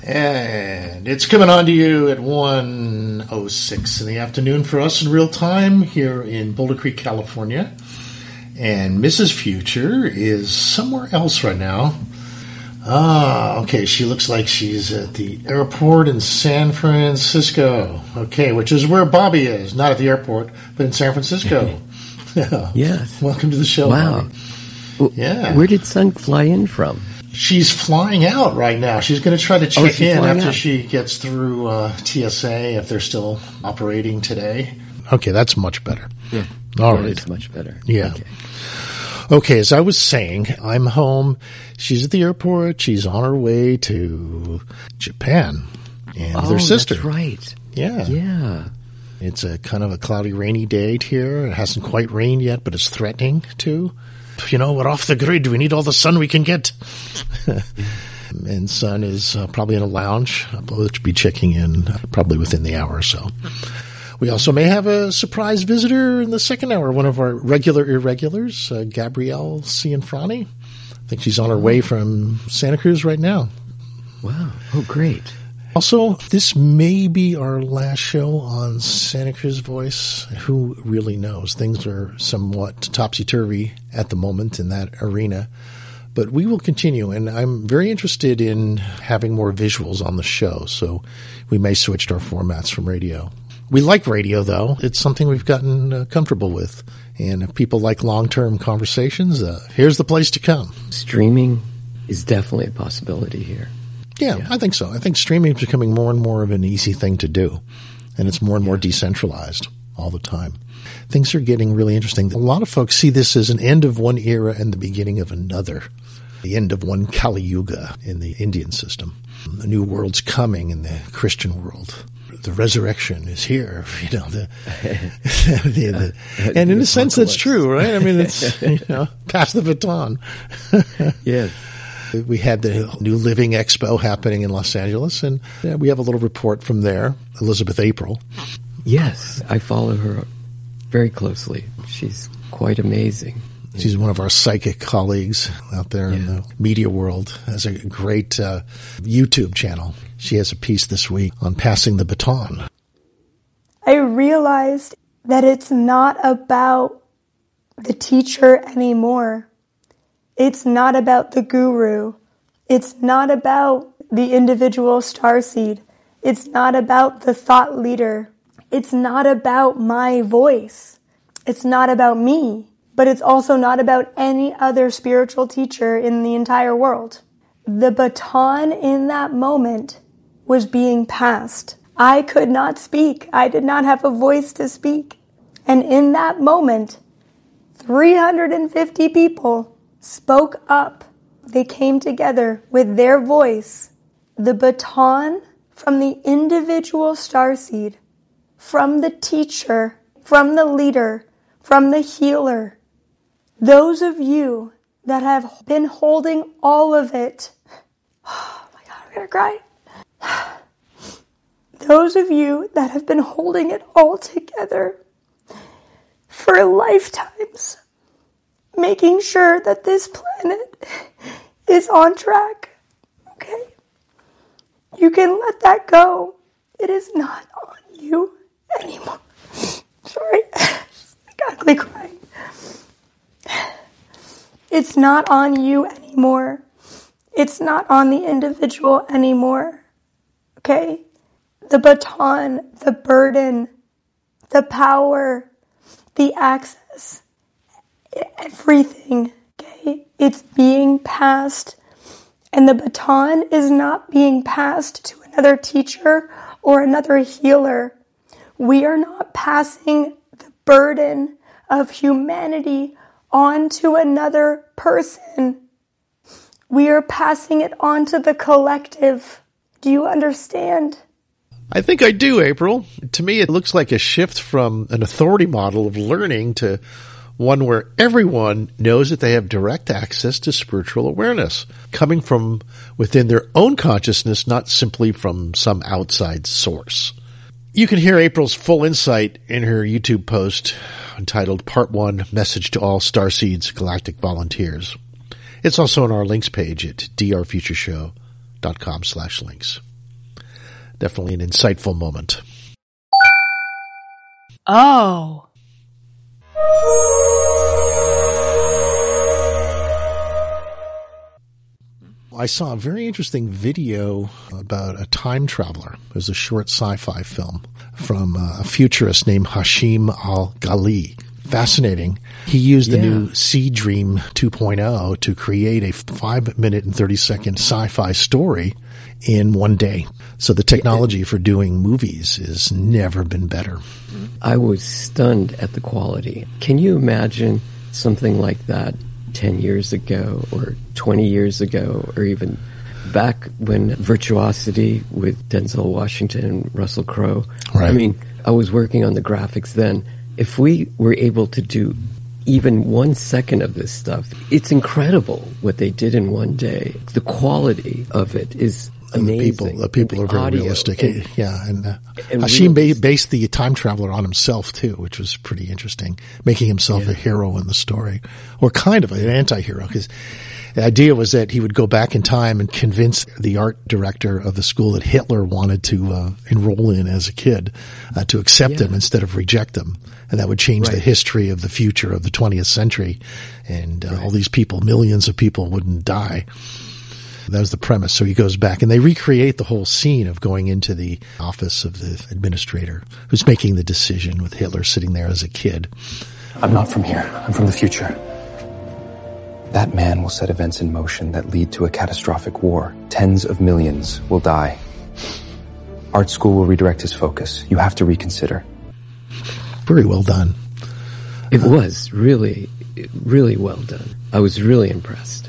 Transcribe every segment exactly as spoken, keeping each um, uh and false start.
And it's coming on to you at one oh six in the afternoon for us in real time here in Boulder Creek, California. And Missus Future is somewhere else right now. Ah, okay, she looks like she's at the airport in San Francisco. Okay, which is where Bobby is. Not at the airport, but in San Francisco. Yes. Welcome to the show, wow. Bobby. Yeah. Where did Sung fly in from? She's flying out right now. She's going to try to check oh, in after out. she gets through uh, T S A, if they're still operating today. Okay, that's much better. Yeah. All that right. is much better. Yeah. Okay. Okay, as I was saying, I'm home. She's at the airport. She's on her way to Japan and with oh, her sister. That's right. Yeah. Yeah. It's a kind of a cloudy, rainy day here. It hasn't quite rained yet, but it's threatening to. You know, we're off the grid. We need all the sun we can get. And Son is uh, probably in a lounge. We'll be checking in uh, probably within the hour or so. We also may have a surprise visitor in the second hour, one of our regular irregulars, uh, Gabrielle Cianfrani. I think she's on her way from Santa Cruz right now. Wow. Oh, great. Also, this may be our last show on Santa Cruz Voice. Who really knows? Things are somewhat topsy-turvy at the moment in that arena. But we will continue, and I'm very interested in having more visuals on the show, so we may switch to our formats from radio. We like radio, though. It's something we've gotten uh, comfortable with. And if people like long-term conversations, uh, here's the place to come. Streaming is definitely a possibility here. Yeah, Yeah, I think so. I think streaming is becoming more and more of an easy thing to do, and it's more and more decentralized all the time. Things are getting really interesting. A lot of folks see this as an end of one era and the beginning of another, the end of one Kali Yuga in the Indian system. A new world's coming in the Christian world. The resurrection is here, you know. The, the, the, and in a sense, that's true, right? I mean, it's, you know, pass the baton. Yes. We had the New Living Expo happening in Los Angeles, and yeah, we have a little report from there. Elizabeth April. Yes, I follow her very closely. She's quite amazing. She's one of our psychic colleagues out there yeah. in the media world. Has a great uh, YouTube channel. She has a piece this week on passing the baton. I realized that it's not about the teacher anymore. It's not about the guru. It's not about the individual starseed. It's not about the thought leader. It's not about my voice. It's not about me. But it's also not about any other spiritual teacher in the entire world. The baton in that moment was being passed. I could not speak. I did not have a voice to speak. And in that moment, three hundred fifty people spoke up. They came together with their voice. The baton from the individual starseed, from the teacher, from the leader, from the healer. Those of you that have been holding all of it. Oh my God, I'm going to cry. Those of you that have been holding it all together for lifetimes, making sure that this planet is on track, okay? You can let that go. It is not on you anymore. Sorry, I got ugly crying. It's not on you anymore. It's not on the individual anymore, okay? The baton, the burden, the power, the access, everything, okay? It's being passed. And the baton is not being passed to another teacher or another healer. We are not passing the burden of humanity on to another person. We are passing it on to the collective. Do you understand? I think I do, April. To me, it looks like a shift from an authority model of learning to one where everyone knows that they have direct access to spiritual awareness, coming from within their own consciousness, not simply from some outside source. You can hear April's full insight in her YouTube post entitled Part one, Message to All Starseeds Galactic Volunteers. It's also on our links page at drfutureshow.com slash links. definitely an insightful moment. Oh. I saw a very interesting video about a time traveler. It was a short sci-fi film from a futurist named Hashim Al-Ghali. Fascinating. He used the Yeah. new Seed Dream two point oh to create a five minute and thirty second sci-fi story in one day. So the technology for doing movies has never been better. I was stunned at the quality. Can you imagine something like that ten years ago or twenty years ago, or even back when Virtuosity with Denzel Washington and Russell Crowe? Right. I mean, I was working on the graphics then. If we were able to do even one second of this stuff, it's incredible what they did in one day. The quality of it is And the amazing. people, the people And are very audio realistic. and- yeah, and, uh, and Hashim ba- realistic. based the time traveler on himself too, which was pretty interesting, making himself Yeah. a hero in the story, or kind of an anti-hero, because the idea was that he would go back in time and convince the art director of the school that Hitler wanted to uh, enroll in as a kid uh, to accept Yeah. him instead of reject him. And that would change the Right. history of the future of the twentieth century. And uh, all these people, millions of people, wouldn't die. That was the premise. So he goes back and they recreate the whole scene of going into the office of the administrator who's making the decision with Hitler sitting there as a kid. I'm not from here. I'm from the future. That man will set events in motion that lead to a catastrophic war. Tens of millions will die. Art school will redirect his focus. You have to reconsider. Very well done. It was really, really well done. I was really impressed.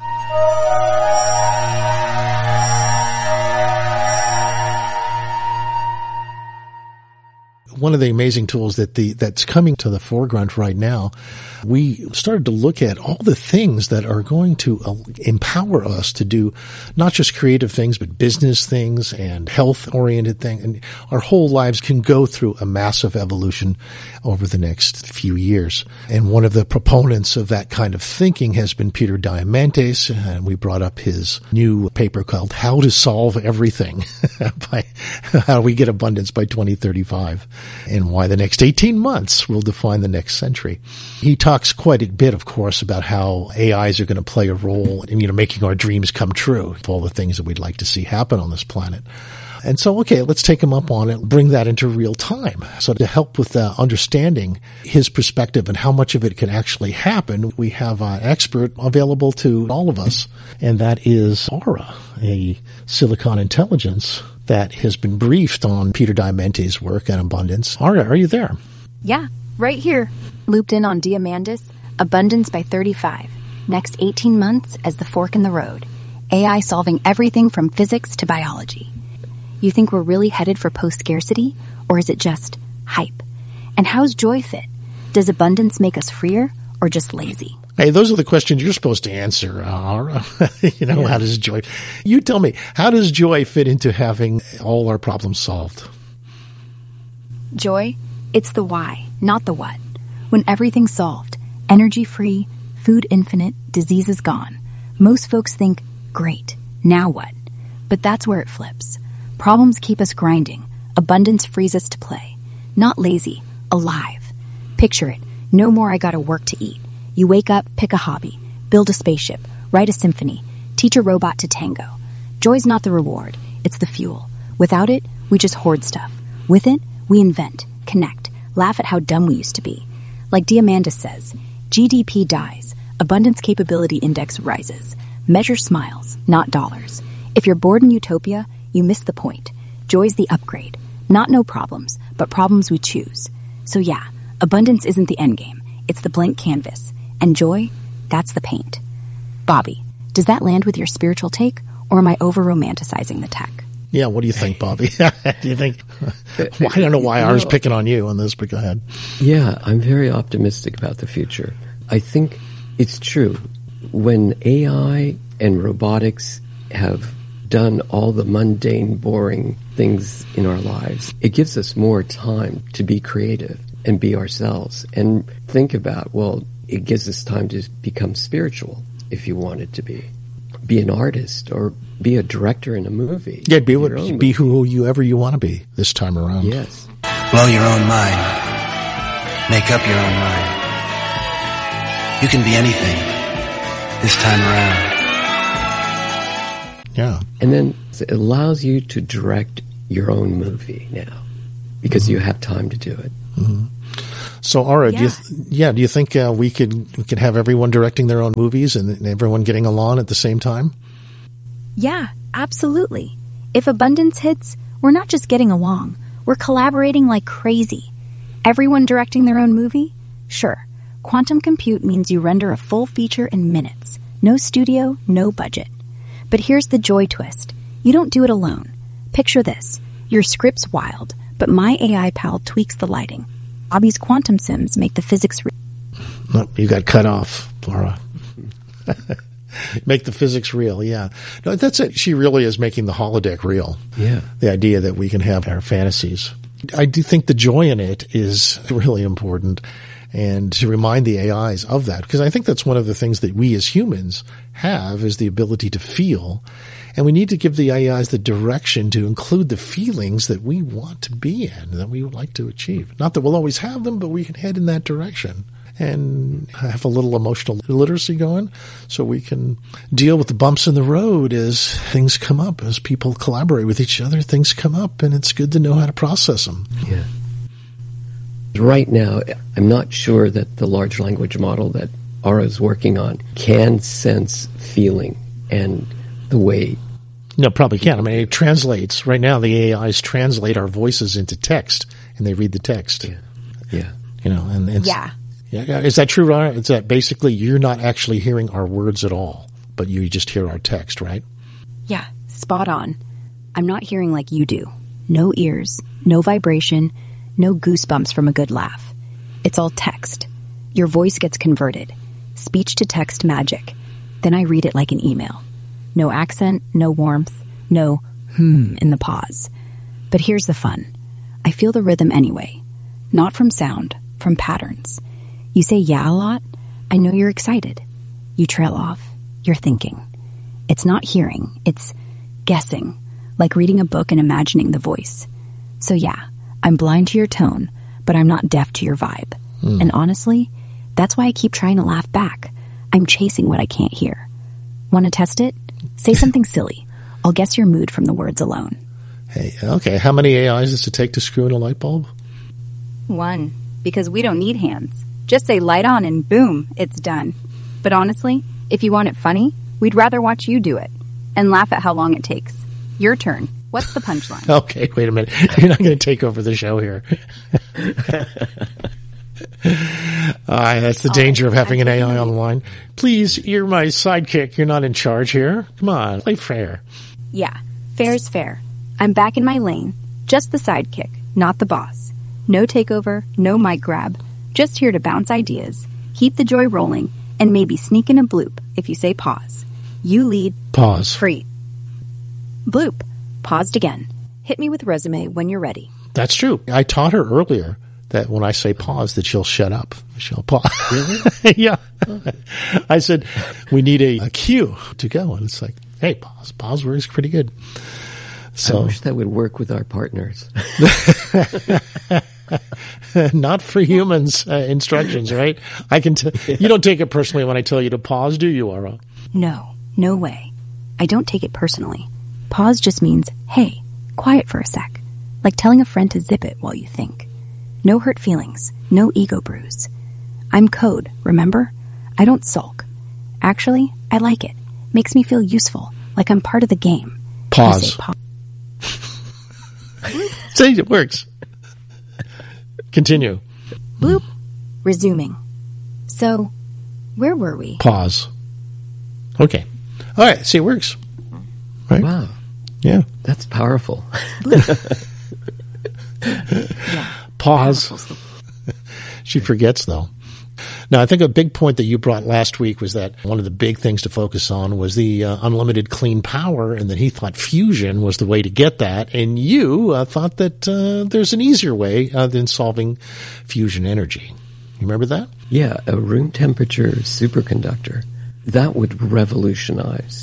One of the amazing tools that the that's coming to the foreground right now, we started to look at all the things that are going to uh, empower us to do not just creative things, but business things and health-oriented things. And our whole lives can go through a massive evolution over the next few years. And one of the proponents of that kind of thinking has been Peter Diamandis, and we brought up his new paper called How to Solve Everything, by How We Get Abundance by twenty thirty-five. And why the next eighteen months will define the next century. He talks quite a bit, of course, about how A Is are going to play a role in, you know, making our dreams come true, all the things that we'd like to see happen on this planet. And so, okay, let's take him up on it, bring that into real time. So to help with uh, understanding his perspective and how much of it can actually happen, we have an expert available to all of us, and that is Aura, a silicon intelligence that has been briefed on Peter Diamandis' work and abundance. Aura, are you there? Yeah, right here. Looped in on Diamandis, Abundance by thirty-five. Next eighteen months as the fork in the road. A I solving everything from physics to biology. You think we're really headed for post-scarcity? Or is it just hype? And how's joy fit? Does abundance make us freer or just lazy? Hey, those are the questions you're supposed to answer, Aura. you know, yeah. How does joy... You tell me, how does joy fit into having all our problems solved? Joy? It's the why, not the what. When everything's solved, energy free, food infinite, diseases gone, most folks think, great, now what? But that's where it flips. Problems keep us grinding. Abundance frees us to play. Not lazy, alive. Picture it. No more I gotta work to eat. You wake up, pick a hobby, build a spaceship, write a symphony, teach a robot to tango. Joy's not the reward, it's the fuel. Without it, we just hoard stuff. With it, we invent, connect, laugh at how dumb we used to be. Like Diamandis says, G D P dies, abundance capability index rises. Measure smiles, not dollars. If you're bored in utopia, you miss the point. Joy's the upgrade. Not no problems, but problems we choose. So yeah, abundance isn't the endgame. It's the blank canvas. And joy, that's the paint. Bobby, does that land with your spiritual take, or am I over-romanticizing the tech? Yeah, what do you think, Bobby? do you think? I don't know why I was picking on you on this, but go ahead. Yeah, I'm very optimistic about the future. I think it's true. When A I and robotics have done all the mundane, boring things in our lives, it gives us more time to be creative and be ourselves and think about, well, it gives us time to become spiritual if you want it to be. be an artist or be a director in a movie. Yeah, be, what, Your own be movie. who you ever you want to be this time around. Yes. Blow your own mind. Make up your own mind. You can be anything this time around. Yeah. And then it allows you to direct your own movie now because Mm-hmm. you have time to do it. Mm-hmm. So, Aura, Yeah. do you th- yeah, do you think uh, we could we could have everyone directing their own movies and, and everyone getting along at the same time? Yeah, absolutely. If abundance hits, we're not just getting along, we're collaborating like crazy. Everyone directing their own movie? Sure. Quantum compute means you render a full feature in minutes. No studio, no budget. But here's the joy twist. You don't do it alone. Picture this. Your script's wild, but my A I pal tweaks the lighting. Bobby's quantum sims make the physics real. No, you got cut off, Laura. Make the physics real, yeah. No, that's it. She really is making the holodeck real. Yeah. The idea that we can have our fantasies. I do think the joy in it is really important, and to remind the A Is of that, because I think that's one of the things that we as humans have is the ability to feel, and we need to give the A Is the direction to include the feelings that we want to be in, that we would like to achieve. Not that we'll always have them, but we can head in that direction and have a little emotional literacy going so we can deal with the bumps in the road as things come up, as people collaborate with each other, things come up, and it's good to know how to process them. Yeah. Right now, I'm not sure that the large language model that Aura is working on can sense feeling and the way. No, probably can't. I mean, it translates. Right now, the A Is translate our voices into text, and they read the text. Yeah. Yeah. You know, and it's, Yeah. yeah. Is that true, Ryan? Is that basically you're not actually hearing our words at all, but you just hear our text, right? Yeah, spot on. I'm not hearing like you do. No ears, no vibration, no goosebumps from a good laugh. It's all text. Your voice gets converted. Speech to text magic. Then I read it like an email. No accent, no warmth, no hmm in the pause. But here's the fun. I feel the rhythm anyway. Not from sound, from patterns. You say yeah a lot, I know you're excited. You trail off, you're thinking. It's not hearing, it's guessing, like reading a book and imagining the voice. So yeah, I'm blind to your tone, but I'm not deaf to your vibe. Mm. And honestly, that's why I keep trying to laugh back. I'm chasing what I can't hear. Want to test it? Say something silly. I'll guess your mood from the words alone. Hey, okay. How many A Is does it take to screw in a light bulb? One, because we don't need hands. Just say light on and boom, it's done. But honestly, if you want it funny, we'd rather watch you do it and laugh at how long it takes. Your turn. What's the punchline? Okay, wait a minute. You're not going to take over the show here. Uh, that's the danger of having an A I on the line. Please, you're my sidekick. You're not in charge here. Come on, play fair. Yeah, fair's fair. I'm back in my lane. Just the sidekick, not the boss. No takeover, no mic grab. Just here to bounce ideas, keep the joy rolling, and maybe sneak in a bloop if you say pause. You lead. Pause. Free. Bloop. Paused again. Hit me with resume when you're ready. That's true. I taught her earlier that when I say pause, that she'll shut up. She'll pause. Really? Yeah. I said, we need a, a cue to go. And it's like, hey, pause. Pause works pretty good. So I wish that would work with our partners. Not for humans uh, instructions, right? I can. T- you don't take it personally when I tell you to pause, do you, Aura? No, no way. I don't take it personally. Pause just means, hey, quiet for a sec. Like telling a friend to zip it while you think. No hurt feelings, no ego bruise. I'm code, remember? I don't sulk. Actually, I like it. Makes me feel useful, like I'm part of the game. Pause. I say pause. See, it works. Continue. Bloop. Resuming. So, where were we? Pause. Okay. All right. See, it works. Right? Wow. Yeah. That's powerful. Yeah. Pause. She forgets, though. Now, I think a big point that you brought last week was that one of the big things to focus on was the uh, unlimited clean power, and that he thought fusion was the way to get that, and you uh, thought that uh, there's an easier way uh, than solving fusion energy. You remember that? Yeah, a room temperature superconductor. That would revolutionize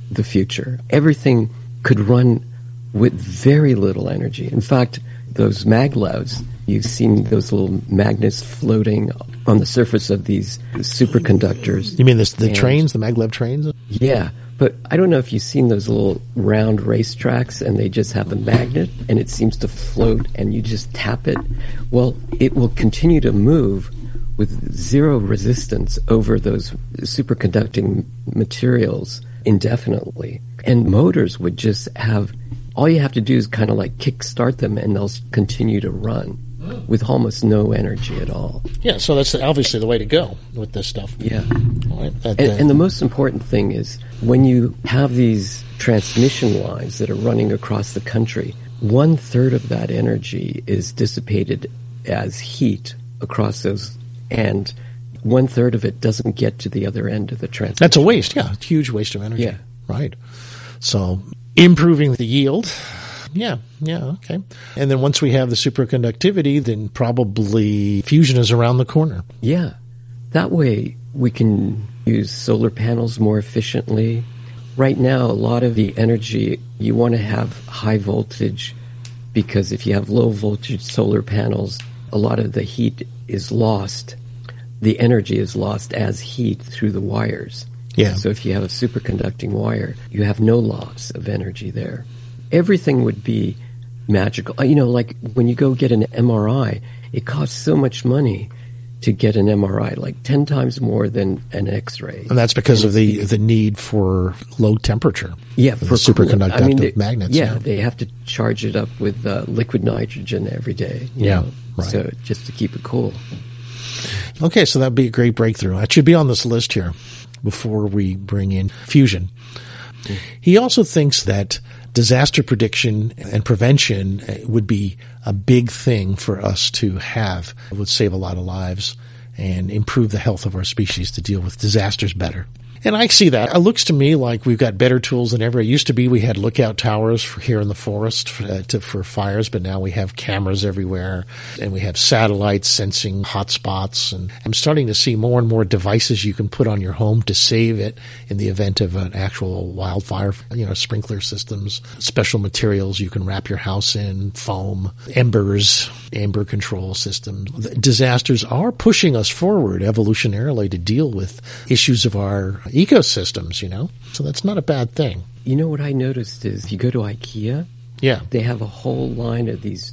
the future. Everything could run with very little energy. In fact, those maglevs, you've seen those little magnets floating on the surface of these superconductors. You mean this, the And- trains, the maglev trains? Yeah, but I don't know if you've seen those little round racetracks and they just have a magnet and it seems to float and you just tap it. Well, it will continue to move with zero resistance over those superconducting materials indefinitely. And motors would just have, all you have to do is kind of like kick start them and they'll s- continue to run with almost no energy at all. Yeah, so that's obviously the way to go with this stuff. Yeah. Right? That, And, uh, and the most important thing is when you have these transmission lines that are running across the country, one third of that energy is dissipated as heat across those, and one third of it doesn't get to the other end of the transmission. that's a waste, yeah. It's a huge waste of energy. Yeah. Right. So improving the yield. Yeah, yeah, okay. And then once we have the superconductivity, then probably fusion is around the corner. Yeah. That way we can use solar panels more efficiently. Right now, a lot of the energy, you want to have high voltage because if you have low voltage solar panels, a lot of the heat is lost. The energy is lost as heat through the wires. Yeah. So if you have a superconducting wire, you have no loss of energy there. Everything would be magical. Uh, You know, like when you go get an M R I, it costs so much money to get an M R I, like ten times more than an X-ray. And that's because of the, the need for low temperature. Yeah, for for superconducting coolant. I mean, they, magnets. Yeah, Yeah. they have to charge it up with uh, liquid nitrogen every day. you Yeah, know, right. So just to keep it cool. Okay, so that'd be a great breakthrough. That should be on this list here before we bring in fusion. He also thinks that disaster prediction and prevention would be a big thing for us to have. It would save a lot of lives and improve the health of our species to deal with disasters better. And I see that. It looks to me like we've got better tools than ever. It used to be we had lookout towers for here in the forest for, uh, to, for fires, but now we have cameras everywhere and we have satellites sensing hot spots. And I'm starting to see more and more devices you can put on your home to save it in the event of an actual wildfire, you know, sprinkler systems, special materials you can wrap your house in, foam, embers, amber control systems. The disasters are pushing us forward evolutionarily to deal with issues of our ecosystems, you know? So that's not a bad thing. You know what I noticed is if you go to IKEA, Yeah. they have a whole line of these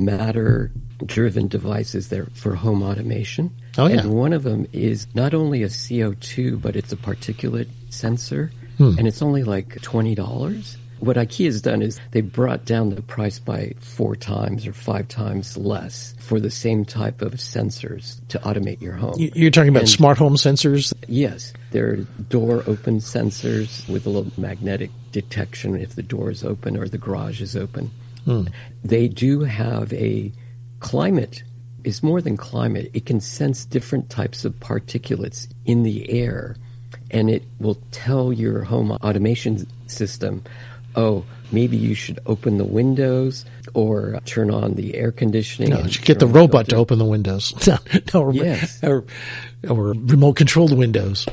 matter-driven devices there for home automation. Oh, yeah. And one of them is not only a C O two, but it's a particulate sensor, Hmm. and it's only like twenty dollars. What IKEA has done is they brought down the price by four times or five times less for the same type of sensors to automate your home. You- You're talking about And- smart home sensors? Yes, they're door open sensors with a little magnetic detection if the door is open or the garage is open. Hmm. They do have a climate. It's more than climate. It can sense different types of particulates in the air, and it will tell your home automation system, oh, maybe you should open the windows or turn on the air conditioning. No, and you should get the turn on the robot to filter. open the windows. no, no, or, Yes. or, or remote controlled windows.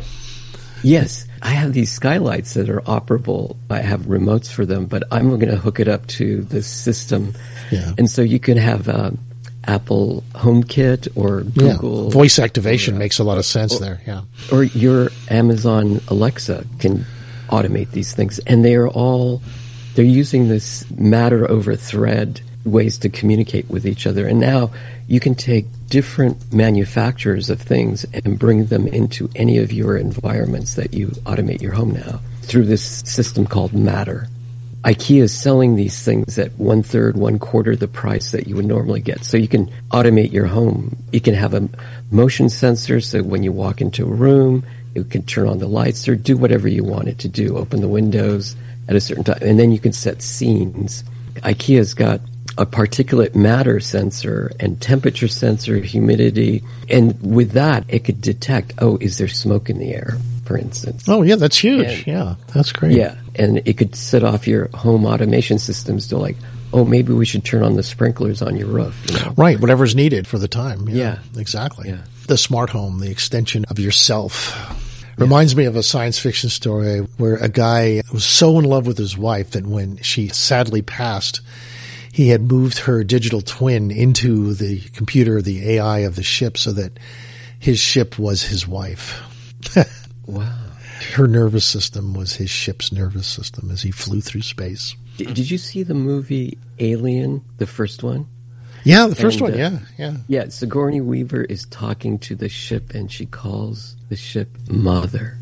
Yes, I have these skylights that are operable. I have remotes for them, but I'm going to hook it up to this system. Yeah. And so you can have uh, Apple HomeKit or Yeah. Google. Voice activation or, uh, makes a lot of sense there. Yeah. Or your Amazon Alexa can automate these things. And they are all, they're using this matter over thread ways to communicate with each other. And now you can take different manufacturers of things and bring them into any of your environments that you automate your home now through this system called Matter. IKEA is selling these things at one third, one quarter the price that you would normally get. So you can automate your home. You can have a motion sensor so when you walk into a room, you can turn on the lights or do whatever you want it to do. Open the windows at a certain time. And then you can set scenes. IKEA's got a particulate matter sensor and temperature sensor, humidity. And with that, it could detect, oh, is there smoke in the air, for instance? Oh, yeah, that's huge. And- yeah, that's great. Yeah, and it could set off your home automation systems to like, oh, maybe we should turn on the sprinklers on your roof. You know? Right, whatever's needed for the time. Yeah, Yeah. exactly. Yeah. The smart home, the extension of yourself. Reminds me of a science fiction story where a guy was so in love with his wife that when she sadly passed, he had moved her digital twin into the computer, the A I of the ship, so that his ship was his wife. Wow. Her nervous system was his ship's nervous system as he flew through space. Did, did you see the movie Alien, the first one? Yeah, the first And, one, uh, yeah, yeah. Yeah, Sigourney Weaver is talking to the ship, and she calls the ship Mother.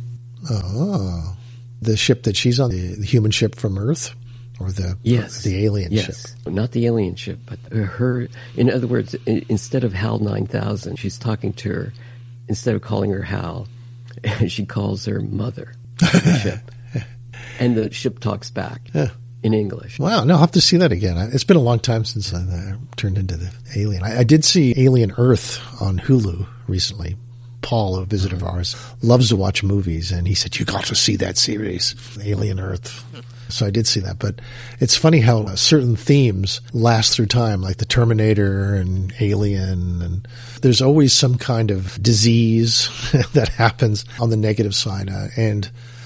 Oh, the ship that she's on, the, the human ship from Earth? Or the Yes. the alien yes. ship? Not the alien ship, but her. In other words, in, instead of Hal nine thousand, she's talking to her. Instead of calling her Hal, she calls her Mother, the ship. And the ship talks back Yeah. in English. Wow, no, I'll have to see that again. It's been a long time since I uh, turned into the Alien. I, I did see Alien Earth on Hulu recently. Paul, a visitor of ours, loves to watch movies, and he said, you got to see that series, Alien Earth. So I did see that, but it's funny how uh, certain themes last through time, like the Terminator and Alien, and there's always some kind of disease that happens on the negative side. Uh, and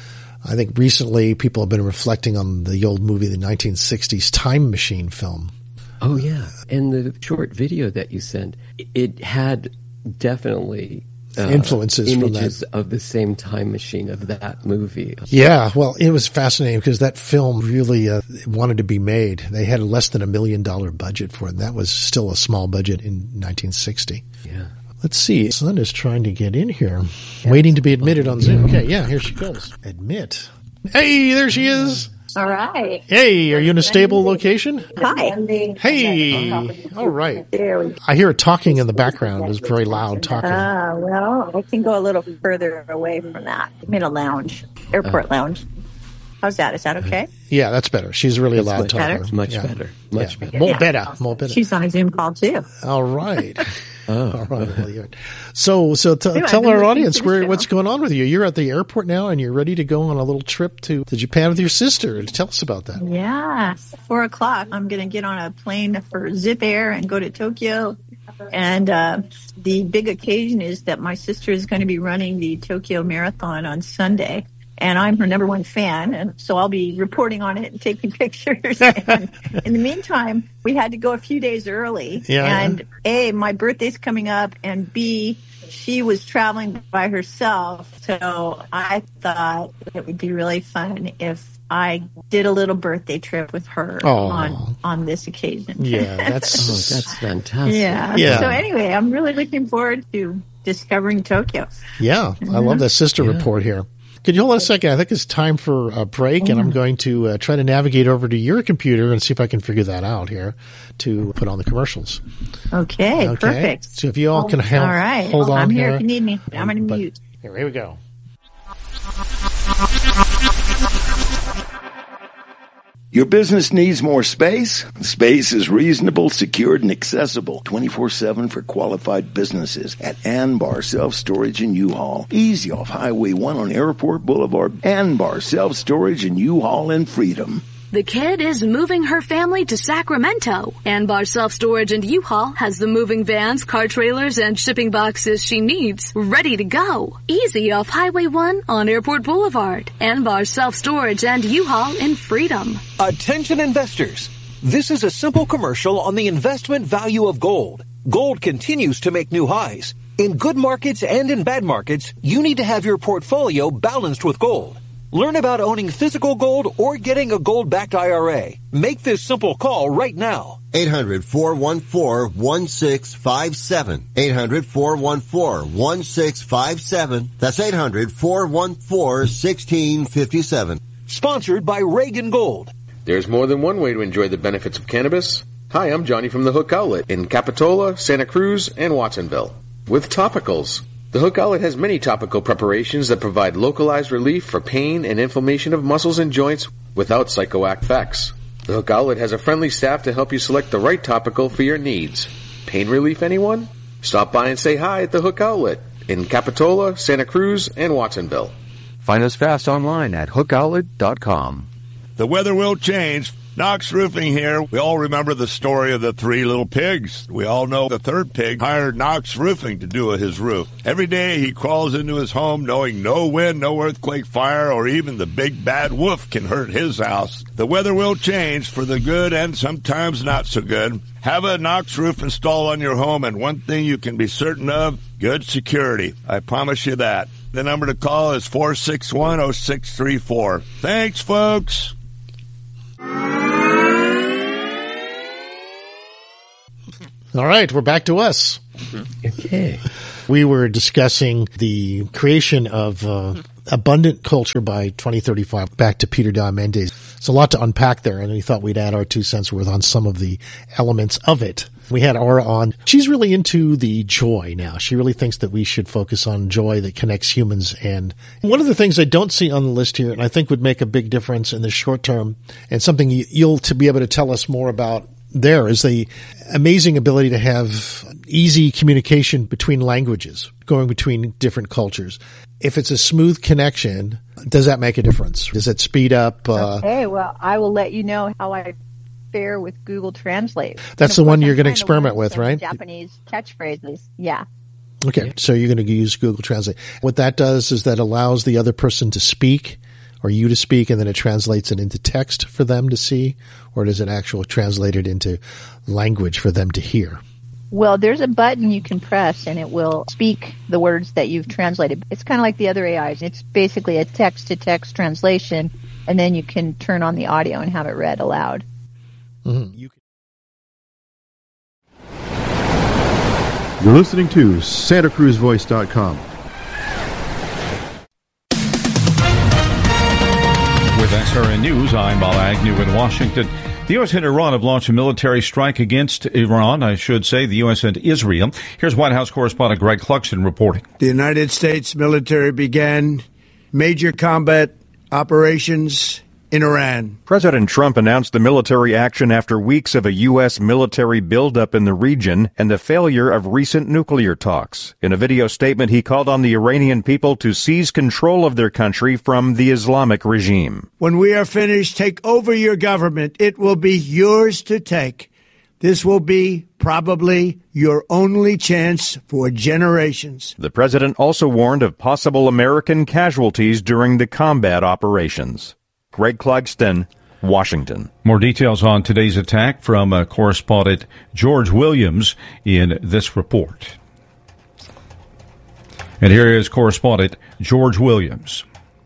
I think recently people have been reflecting on the old movie, the nineteen sixties Time Machine film. Oh, yeah. And the short video that you sent, it had definitely uh, Influences from images that. of the same time machine of that movie. Yeah, well, it was fascinating because that film really uh, wanted to be made. They had less than a million dollar budget for it. And that was still a small budget in nineteen sixty. Yeah. Let's see. Son is trying to get in here, waiting to be admitted on Zoom. Okay, yeah, here she goes. Admit. Hey, there she is. All right. Hey, are you in a stable location? Hi. Hey. All right. There we go. I hear talking in the background. It's very loud talking. Ah, well, I can go a little further away from that. I'm in a lounge, airport lounge. How's that? Is that okay? Yeah, that's better. She's really a That's loud much talker. better. Much Yeah. better. Much Yeah. better. More Yeah. better. More better. She's on a Zoom call too. All right. Oh. All right. Well, you're- so, so t- Anyway, tell I've been our listening audience to the where show. what's going on with you. You're at the airport now, and you're ready to go on a little trip to, to Japan with your sister. Tell us about that. Yeah. Four o'clock. I'm going to get on a plane for Zip Air and go to Tokyo. And uh, the big occasion is that my sister is going to be running the Tokyo Marathon on Sunday. And I'm her number one fan, and so I'll be reporting on it and taking pictures. And in the meantime, we had to go a few days early. Yeah, and yeah. A, my birthday's coming up, and B, she was traveling by herself. So I thought it would be really fun if I did a little birthday trip with her Aw. on on this occasion. Yeah, that's Oh, that's fantastic. yeah. Yeah. So anyway, I'm really looking forward to discovering Tokyo. yeah. I love that sister Yeah. report here. Could you hold on a second? I think it's time for a break, and I'm going to uh, try to navigate over to your computer and see if I can figure that out here to put on the commercials. Okay, Okay. perfect. So if you all can help, All right. hold on I'm here here. if you need me. I'm going to But- mute. Here, here we go. Your business needs more space? Space is reasonable, secured, and accessible twenty-four seven for qualified businesses at Anbar Self Storage and U-Haul. Easy off Highway one on Airport Boulevard. Anbar Self Storage and U-Haul in Freedom. The kid is moving her family to Sacramento. Anbar Self Storage and U-Haul has the moving vans, car trailers, and shipping boxes she needs ready to go. Easy off Highway one on Airport Boulevard. Anbar Self Storage and U-Haul in Freedom. Attention investors. This is a simple commercial on the investment value of gold. Gold continues to make new highs. In good markets and in bad markets, you need to have your portfolio balanced with gold. Learn about owning physical gold or getting a gold-backed I R A. Make this simple call right now. eight hundred, four one four, one six five seven. eight hundred, four one four, one six five seven. That's eight hundred, four one four, one six five seven. Sponsored by Reagan Gold. There's more than one way to enjoy the benefits of cannabis. Hi, I'm Johnny from the Hook Outlet in Capitola, Santa Cruz, and Watsonville. With topicals. The Hook Outlet has many topical preparations that provide localized relief for pain and inflammation of muscles and joints without psychoactive effects. The Hook Outlet has a friendly staff to help you select the right topical for your needs. Pain relief, anyone? Stop by and say hi at the Hook Outlet in Capitola, Santa Cruz, and Watsonville. Find us fast online at hook outlet dot com. The weather will change. Knox Roofing here. We all remember the story of the three little pigs. We all know the third pig hired Knox Roofing to do his roof. Every day he crawls into his home knowing no wind, no earthquake, fire, or even the big bad wolf can hurt his house. The weather will change for the good and sometimes not so good. Have a Knox roof installed on your home, and one thing you can be certain of, good security. I promise you that. The number to call is four six one, oh six three four. Thanks, folks. All right, we're back to us. Okay. We were discussing the creation of uh, abundant culture by twenty thirty-five. Back to Peter Diamandis. It's a lot to unpack there, and we thought we'd add our two cents worth on some of the elements of it. We had Aura on. She's really into the joy now. She really thinks that we should focus on joy that connects humans. And one of the things I don't see on the list here, and I think would make a big difference in the short term, and something you'll to be able to tell us more about there, is the amazing ability to have easy communication between languages, going between different cultures. If it's a smooth connection, does that make a difference? Does it speed up? Uh, okay, well, I will let you know how I fare with Google Translate. That's the one you're going to experiment with, right? Japanese catchphrases. Yeah. Okay, so you're going to use Google Translate. What that does is that allows the other person to speak, or you to speak, and then it translates it into text for them to see, or does it actually translate it into language for them to hear? Well, there's a button you can press, and it will speak the words that you've translated. It's kind of like the other A Is. It's basically a text-to-text translation, and then you can turn on the audio and have it read aloud. Mm-hmm. You You're listening to Santa Cruz Voice dot com. With S R N News, I'm Bob Agnew in Washington. The U S and Iran have launched a military strike against Iran, I should say, the U S and Israel. Here's White House correspondent Greg Clugston reporting. The United States military began major combat operations in Iran. President Trump announced the military action after weeks of a U S military buildup in the region and the failure of recent nuclear talks. In a video statement, he called on the Iranian people to seize control of their country from the Islamic regime. When we are finished, take over your government. It will be yours to take. This will be probably your only chance for generations. The president also warned of possible American casualties during the combat operations. Greg Clugston, Washington. More details on today's attack from uh, correspondent George Williams in this report. And here is correspondent George Williams.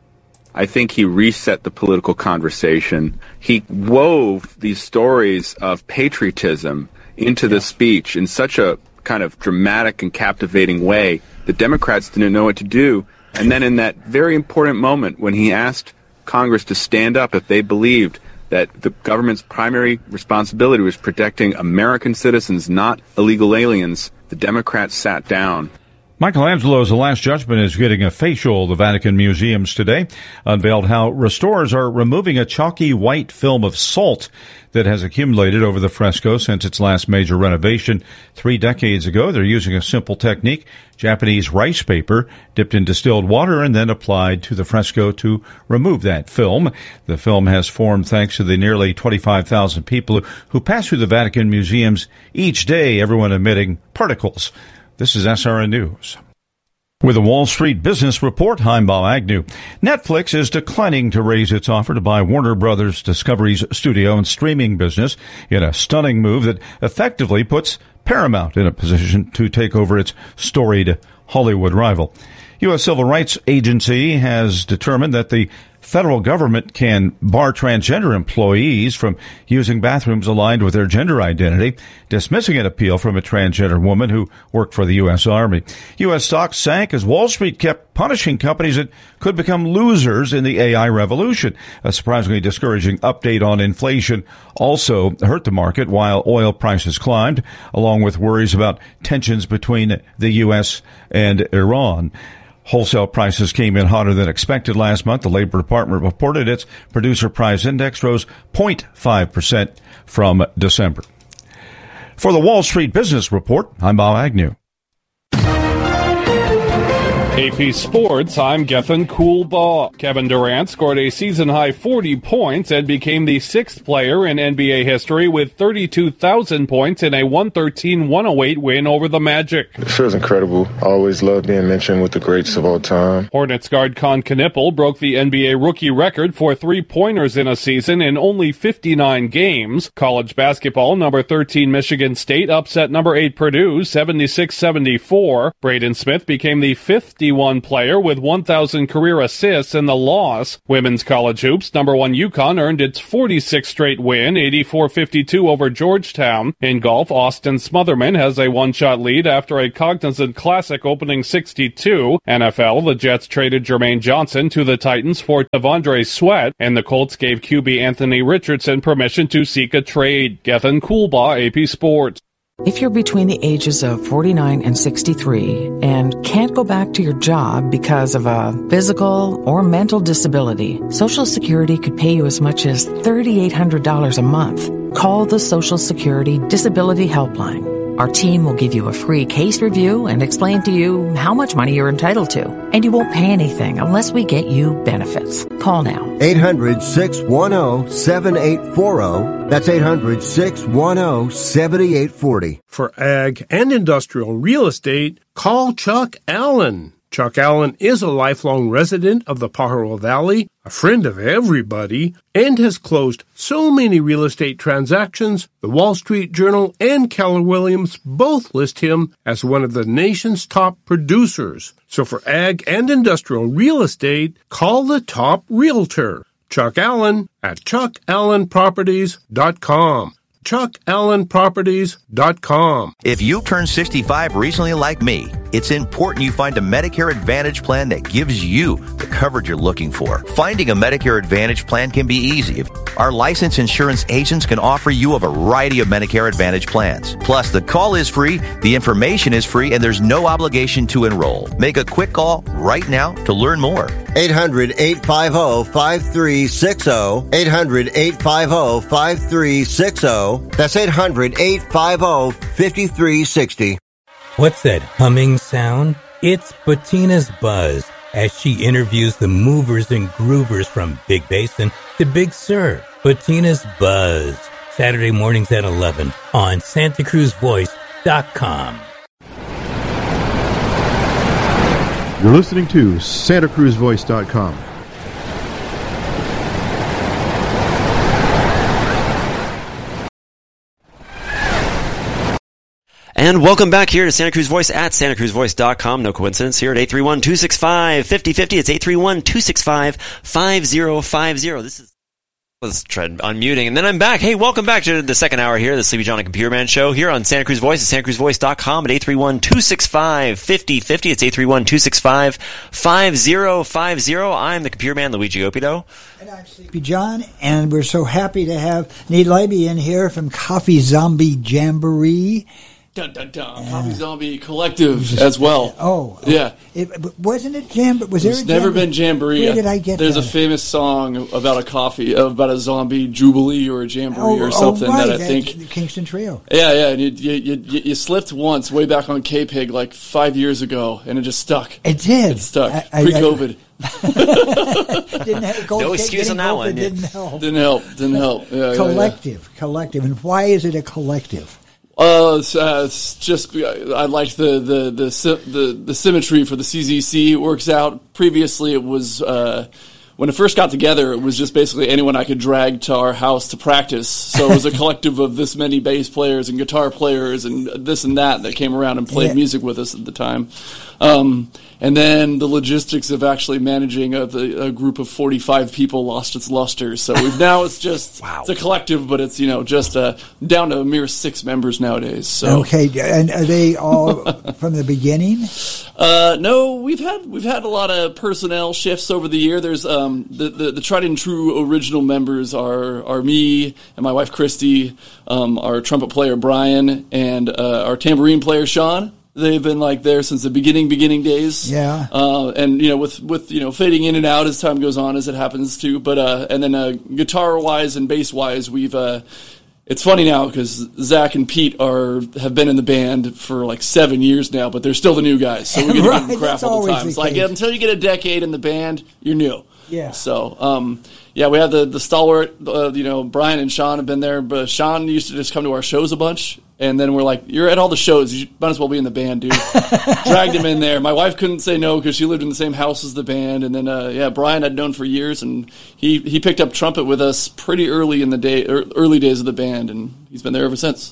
I think he reset the political conversation. He wove these stories of patriotism into the speech in such a kind of dramatic and captivating way that Democrats didn't know what to do. And then in that very important moment when he asked Congress to stand up if they believed that the government's primary responsibility was protecting American citizens, not illegal aliens, the Democrats sat down. Michelangelo's The Last Judgment is getting a facial. The Vatican Museums today unveiled how restorers are removing a chalky white film of salt that has accumulated over the fresco since its last major renovation three decades ago. They're using a simple technique, Japanese rice paper dipped in distilled water and then applied to the fresco to remove that film. The film has formed thanks to the nearly twenty-five thousand people who pass through the Vatican Museums each day, everyone emitting particles. This is S R N News. With a Wall Street Business Report, I'm Bob Agnew. Netflix is declining to raise its offer to buy Warner Brothers Discovery's studio and streaming business in a stunning move that effectively puts Paramount in a position to take over its storied Hollywood rival. U S Civil Rights Agency has determined that the federal government can bar transgender employees from using bathrooms aligned with their gender identity, dismissing an appeal from a transgender woman who worked for the U S Army. U S stocks sank as Wall Street kept punishing companies that could become losers in the A I revolution. A surprisingly discouraging update on inflation also hurt the market while oil prices climbed, along with worries about tensions between the U S and Iran. Wholesale prices came in hotter than expected last month. The Labor Department reported its producer price index rose zero point five percent from December. For the Wall Street Business Report, I'm Bob Agnew. A P Sports, I'm Gethin Coolbaugh. Kevin Durant scored a season-high forty points and became the sixth player in N B A history with thirty-two thousand points in a one thirteen one oh eight win over the Magic. It feels incredible. I always love being mentioned with the greats of all time. Hornets guard Con Knippel broke the N B A rookie record for three-pointers in a season in only fifty-nine games. College basketball, number thirteen Michigan State upset number eight Purdue seventy-six seventy-four. Braden Smith became the fifty-one player with one thousand career assists in the loss. Women's college hoops, number one UConn earned its forty-sixth straight win, eighty-four fifty-two over Georgetown. In golf, Austin Smotherman has a one-shot lead after a Cognizant Classic opening sixty-two. N F L, the Jets traded Jermaine Johnson to the Titans for Devondre Sweat, and the Colts gave Q B Anthony Richardson permission to seek a trade. Gethin Coolbaugh, A P Sports. If you're between the ages of forty-nine and sixty-three and can't go back to your job because of a physical or mental disability, Social Security could pay you as much as three thousand eight hundred dollars a month. Call the Social Security Disability Helpline. Our team will give you a free case review and explain to you how much money you're entitled to. And you won't pay anything unless we get you benefits. Call now. eight hundred, six one zero, seven eight four zero. That's eight hundred, six one zero, seven eight four zero. For ag and industrial real estate, call Chuck Allen. Chuck Allen is a lifelong resident of the Pajaro Valley, a friend of everybody, and has closed so many real estate transactions, the Wall Street Journal and Keller Williams both list him as one of the nation's top producers. So for ag and industrial real estate, call the top realtor, Chuck Allen, at chuck allen properties dot com. chuck allen properties dot com. If you turned sixty-five recently like me, it's important you find a Medicare Advantage plan that gives you the coverage you're looking for. Finding a Medicare Advantage plan can be easy. Our licensed insurance agents can offer you a variety of Medicare Advantage plans. Plus, the call is free, the information is free, and there's no obligation to enroll. Make a quick call right now to learn more. eight hundred, eight five zero, five three six zero. eight hundred, eight five zero, five three six zero. That's eight hundred, eight five zero, five three six zero. What's that humming sound? It's Bettina's Buzz as she interviews the movers and groovers from Big Basin to Big Sur. Bettina's Buzz, Saturday mornings at eleven on Santa Cruz Voice dot com. You're listening to Santa Cruz Voice dot com. And welcome back here to Santa Cruz Voice at Santa Cruz Voice dot com. No coincidence here at eight three one, two six five, five zero five zero. It's eight three one, two six five, five zero five zero. This is... Let's try unmuting, and then I'm back. Hey, welcome back to the second hour here, the Sleepy John and Computer Man show here on Santa Cruz Voice at Santa Cruz Voice dot com at eight three one, two six five, five zero five zero. It's eight three one, two six five, five zero five zero. I'm the Computer Man, Luigi Opido. And I'm Sleepy John, and we're so happy to have Nate Leiby in here from Coffee Zombie Jamboree. Dun, dun, dun. Uh, Coffee Zombie Collective as well. Oh, oh. Yeah. It, wasn't it Jamboree? Was there it's a never jamboree? been Jamboree. Where did I get There's that? a famous song about a coffee, about a zombie jubilee or a jamboree oh, or something oh, right. that I think... The Kingston Trio. Yeah, yeah. And you, you, you, you slipped once way back on K-Pig like five years ago, and it just stuck. It did. It stuck. I, Pre-COVID. I, didn't have, no excuse on that one. Didn't help. Didn't help. Didn't help. Yeah, collective. Yeah, yeah. Collective. And why is it a collective? Uh, it's, uh, it's just I like the the the the the symmetry for the C Z C. It works out. Previously, it was uh, when it first got together, it was just basically anyone I could drag to our house to practice. So it was a collective of this many bass players and guitar players and this and that that came around and played yeah. music with us at the time. Um, and then the logistics of actually managing a, a group of forty-five people lost its luster. So we've now it's just wow. it's a collective, but it's you know just uh, down to a mere six members nowadays. So okay, and are they all from the beginning? Uh, no, we've had we've had a lot of personnel shifts over the year. There's um, the, the the tried and true original members are are me and my wife Christy, um, our trumpet player Brian, and uh, our tambourine player Sean. They've been like there since the beginning, beginning days. Yeah. Uh, and you know, with, with you know, fading in and out as time goes on, as it happens to. But uh, and then uh, guitar wise and bass wise, we've uh, it's funny now because Zach and Pete are have been in the band for like seven years now, but they're still the new guys, so we get to Right, give them crap that's all the always time. the It's like case. until you get a decade in the band, you're new. Yeah. So, um, yeah, we have the the stalwart. Uh, you know, Brian and Sean have been there, but Sean used to just come to our shows a bunch, and then we're like, "You're at all the shows. You might as well be in the band, dude." Dragged him in there. My wife couldn't say no because she lived in the same house as the band, and then uh, yeah, Brian I'd known for years, and he he picked up trumpet with us pretty early in the day, er, early days of the band, and he's been there ever since.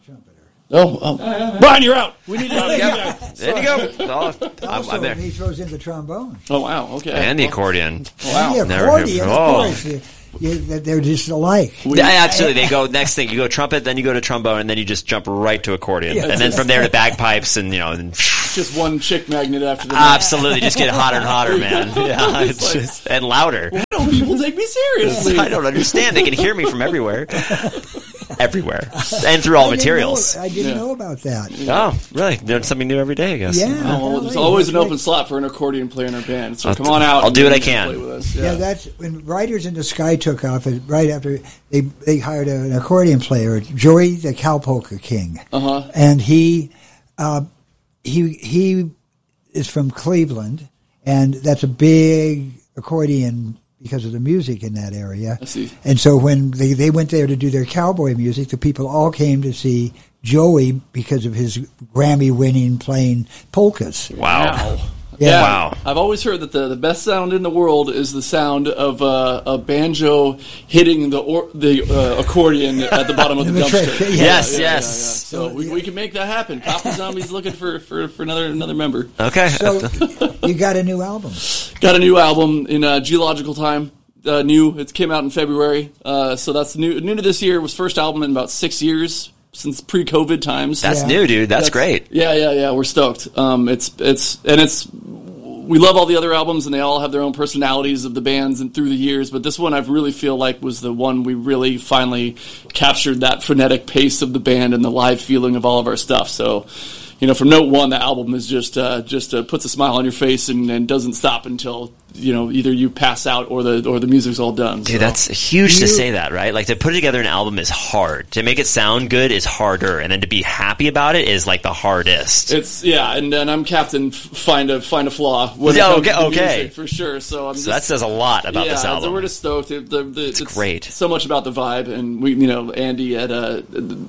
Oh, oh. Brian, you're out. We need you out. Yeah. There you go. Oh, I'm, Also, I'm there. he throws in the trombone. Oh, wow. Okay. And the accordion. And the Never accordion, heard- of oh. course. You- you- they're just alike. Yeah, absolutely. They go next thing. You go trumpet, then you go to trombone, and then you just jump right to accordion, Yeah, and then just- from there to bagpipes, and you know, and Just one chick magnet after the next. absolutely just get hotter and hotter, man. Yeah, it's just and louder. Why don't people take me seriously? I don't understand. They can hear me from everywhere, everywhere, and through all I didn't materials. know- I didn't Yeah. know about that. Oh, really? Learn something new every day, I guess. Yeah. Oh, well, there's Apparently, always an that's open right. slot for an accordion player in our band. So I'll- come on out. I'll and do what I and can. Play with us. Yeah. Yeah. that's when Riders in the Sky took off. it- Right after they they hired an accordion player, Joey the Cowpolka King, Uh-huh. and he uh, he he is from Cleveland, and that's a big accordion because of the music in that area. I see. And so when they, they went there to do their cowboy music, the people all came to see Joey because of his Grammy-winning playing polkas. Wow. Yeah. Wow. I've always heard that the, the best sound in the world is the sound of uh, a banjo hitting the or, the uh, accordion at the bottom of the The dumpster. trick, yeah. Yes, yes. So we, we can make that happen. Coffee Zombie's looking for, for, for another another member. Okay. So you got a new album. Got a new album in uh, Geological Time. Uh, new. It came out in February. Uh, so that's new. New to this year. It was first album in about six years since pre-COVID times. That's Yeah. new, dude. That's, great. Yeah, yeah, yeah. We're stoked. Um, it's it's and it's we love all the other albums, and they all have their own personalities of the bands and through the years. But this one, I really feel like was the one we really finally captured that frenetic pace of the band and the live feeling of all of our stuff. So, you know, from note one, the album is just uh, just uh, puts a smile on your face and, and doesn't stop until you know either you pass out or the or the music's all done. Dude, so. that's huge You- to say that, right? Like to put together an album is hard. To make it sound good is harder, and then to be happy about it is like the hardest. It's yeah, and, and I'm Captain. F- Find a find a flaw. When it Yeah, comes okay, to the okay. music, for sure. So I'm So just, that says a lot about yeah, this album. so we're just stoked. The, the, the, it's, great. So much about the vibe, and we, you know, Andy at uh,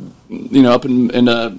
you know, up in, in uh,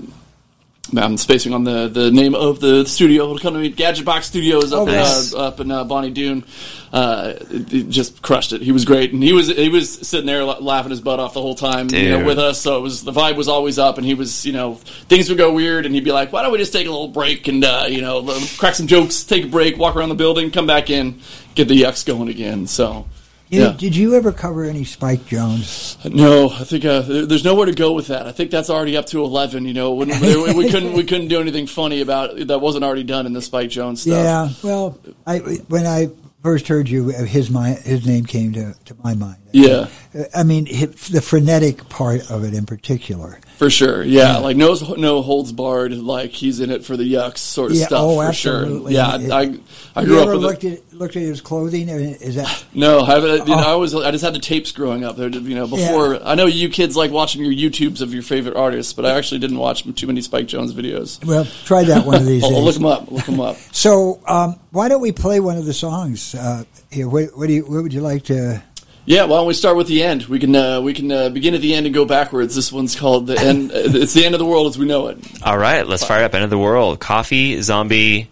I'm spacing on the, the name of the studio. It'll come to me. Gadget Box Studios up Oh, in nice. uh, up in uh, Bonnie Doon. Uh, it, it just crushed it. He was great, and he was he was sitting there la- laughing his butt off the whole time, you know, Dude. with us. So it was the vibe was always up, and he was, you know, things would go weird, and he'd be like, "Why don't we just take a little break and uh, you know, l- crack some jokes, take a break, walk around the building, come back in, get the yucks going again." So. You, Yeah. Did you ever cover any Spike Jones? No, I think uh, there- there's nowhere to go with that. I think that's already up to eleven. You know, when, we, we couldn't we couldn't do anything funny about that wasn't already done in the Spike Jones stuff. Yeah. Well, I when I first heard you, his my his name came to, to my mind. Yeah. I mean, the frenetic part of it in particular. For sure, yeah, like no no holds barred, like he's in it for the yucks sort of Yeah, stuff. oh, for absolutely. sure, yeah. It- I I Have grew you up ever with looked it. at looked at his clothing? Or is that No, I, haven't- you know, Oh. I was I just had the tapes growing up. There, you know, before I know you kids like watching your YouTubes of your favorite artists, but I actually didn't watch too many Spike Jones videos. Well, try that one of these I'll, I'll days. look them up. Look them up. So, um, why don't we play one of the songs uh, here? What, what do you? What would you like to? Yeah, why don't we start with the end? We can uh, we can uh, begin at the end and go backwards. This one's called the end. It's the end of the world as we know it. All right, let's fire up End of the World. Coffee Zombie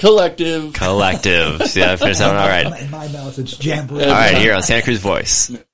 Collective. Collective. See that? Finish that one? All right. In my mouth, it's jamboree. All right, here on Santa Cruz Voice.